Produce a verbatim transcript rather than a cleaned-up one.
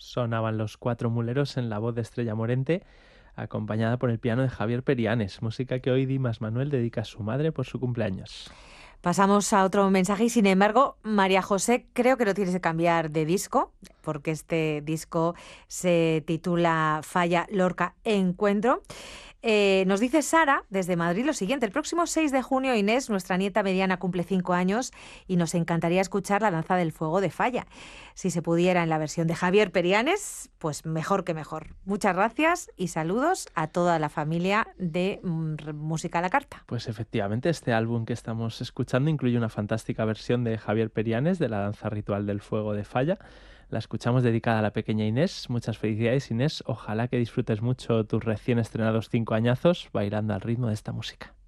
Sonaban Los Cuatro Muleros en la voz de Estrella Morente, acompañada por el piano de Javier Perianes, música que hoy Dimas Manuel dedica a su madre por su cumpleaños. Pasamos a otro mensaje y, sin embargo, María José, creo que lo tienes que cambiar de disco, porque este disco se titula Falla Lorca Encuentro. Eh, nos dice Sara, desde Madrid, lo siguiente. El próximo seis de junio, Inés, nuestra nieta mediana, cumple cinco años y nos encantaría escuchar La Danza del Fuego de Falla. Si se pudiera en la versión de Javier Perianes, pues mejor que mejor. Muchas gracias y saludos a toda la familia de mm, Música a la Carta. Pues efectivamente, este álbum que estamos escuchando incluye una fantástica versión de Javier Perianes de la danza ritual del fuego de Falla. La escuchamos dedicada a la pequeña Inés. Muchas felicidades, Inés. Ojalá que disfrutes mucho tus recién estrenados cinco añazos bailando al ritmo de esta música.